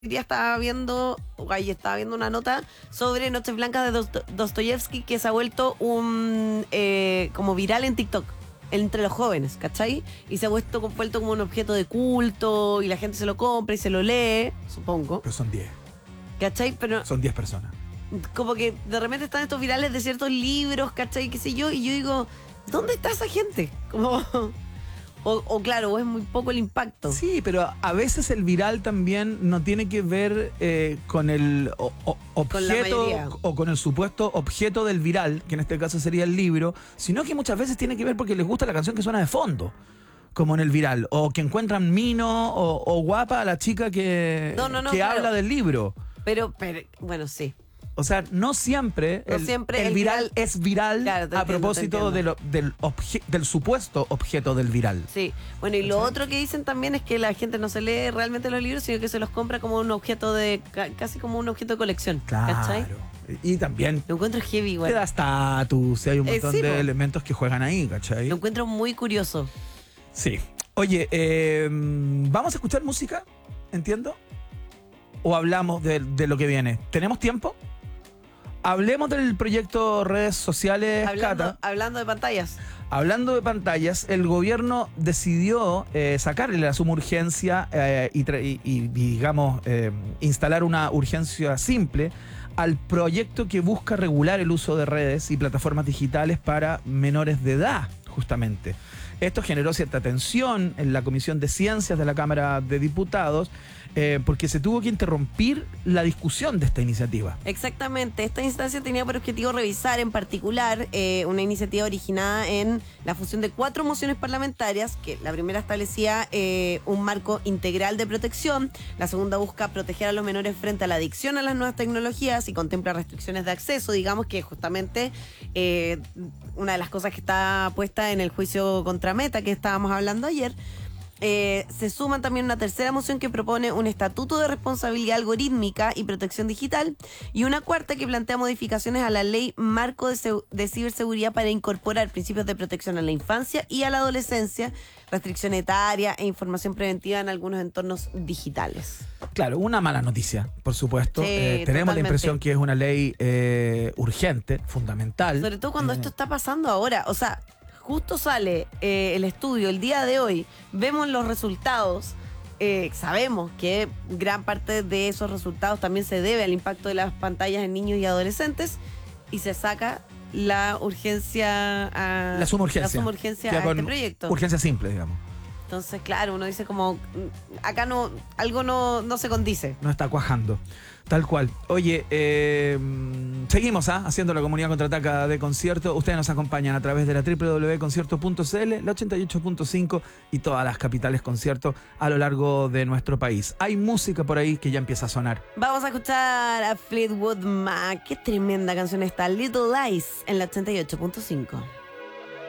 día estaba viendo una nota sobre Noches Blancas de Dostoyevsky que se ha vuelto un como viral en TikTok entre los jóvenes, ¿cachai? Y se ha vuelto como un objeto de culto y la gente se lo compra y se lo lee, supongo. Pero son 10. ¿Cachai? Pero Son 10 personas. como que de repente están estos virales de ciertos libros, ¿cachai? Qué sé yo, y yo digo, ¿dónde está esa gente? Como... claro, o es muy poco el impacto. Sí, pero a veces el viral también no tiene que ver con el objeto o con el supuesto objeto del viral, que en este caso sería el libro, sino que muchas veces tiene que ver porque les gusta la canción que suena de fondo, como en el viral, o que encuentran mino o guapa a la chica que habla del libro. Pero, bueno, sí. O sea, no siempre el viral es viral, claro, a propósito del supuesto objeto del viral. Sí, bueno, y lo otro que dicen también es que la gente no se lee realmente los libros, sino que se los compra como un objeto casi como un objeto de colección. Claro. ¿Cachai? Y también lo encuentro heavy, igual. Te da estatus, hay un montón de elementos que juegan ahí, ¿cachai? Lo encuentro muy curioso. Sí. Oye, ¿vamos a escuchar música? ¿Entiendo? ¿O hablamos de lo que viene? ¿Tenemos tiempo? Hablemos del proyecto redes sociales, Cata. Hablando de pantallas. Hablando de pantallas, el gobierno decidió sacarle la suma urgencia y digamos, instalar una urgencia simple al proyecto que busca regular el uso de redes y plataformas digitales para menores de edad, justamente. Esto generó cierta tensión en la Comisión de Ciencias de la Cámara de Diputados, porque se tuvo que interrumpir la discusión de esta iniciativa. Exactamente, esta instancia tenía por objetivo revisar en particular una iniciativa originada en la fusión de 4 mociones parlamentarias, que la primera establecía un marco integral de protección, la segunda busca proteger a los menores frente a la adicción a las nuevas tecnologías y contempla restricciones de acceso, digamos que justamente una de las cosas que está puesta en el juicio contra Meta que estábamos hablando ayer. Se suma también una tercera moción que propone un estatuto de responsabilidad algorítmica y protección digital y una cuarta que plantea modificaciones a la ley marco de ciberseguridad para incorporar principios de protección a la infancia y a la adolescencia, restricción etaria e información preventiva en algunos entornos digitales. Claro, una mala noticia, por supuesto. Sí, tenemos totalmente. la impresión que es una ley urgente, fundamental. Sobre todo cuando esto está pasando ahora, o sea... Justo sale el estudio el día de hoy, vemos los resultados, sabemos que gran parte de esos resultados también se debe al impacto de las pantallas en niños y adolescentes y se saca la urgencia la suma urgencia a este proyecto. Urgencia simple, digamos. Entonces, claro, uno dice como, acá algo no se condice. No está cuajando. Tal cual. Oye, seguimos haciendo la comunidad contraataca de concierto. Ustedes nos acompañan a través de la www.concierto.cl, la 88.5 y todas las capitales conciertos a lo largo de nuestro país. Hay música por ahí que ya empieza a sonar. Vamos a escuchar a Fleetwood Mac. Qué tremenda canción está, Little Lies, en la 88.5.